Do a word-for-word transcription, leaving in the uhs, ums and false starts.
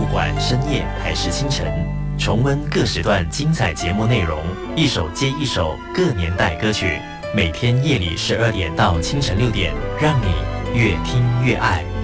管深夜还是清晨，重温各时段精彩节目内容，一首接一首各年代歌曲。每天夜里十二点到清晨六点，让你越听越爱。